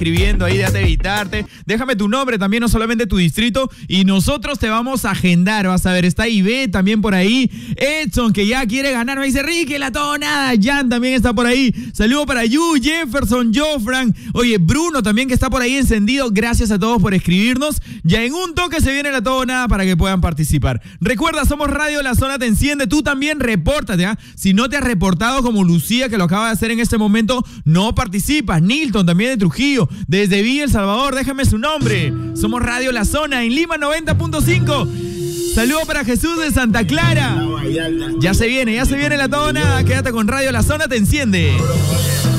escribiendo ahí, déjate evitarte. Déjame tu nombre también, no solamente tu distrito, y nosotros te vamos a agendar. Vas a ver, está Ibe también por ahí. Edson, que ya quiere ganar, me dice Ricky, la todo nada. Jan también está por ahí. Saludo para Yu, Jefferson, Jofran. Oye, Bruno también, que está por ahí encendido. Gracias a todos por escribirnos. Ya en un toque se viene la todo nada para que puedan participar. Recuerda, somos Radio La Zona Te Enciende. Tú también repórtate, ¿ah? Si no te has reportado como Lucía, que lo acaba de hacer en este momento, no participas. Nilton también de Trujillo, desde Villa El Salvador, déjame su nombre. Somos Radio La Zona en Lima 90.5. Saludos para Jesús de Santa Clara. Ya se viene la todo nada. Quédate con Radio La Zona Te Enciende.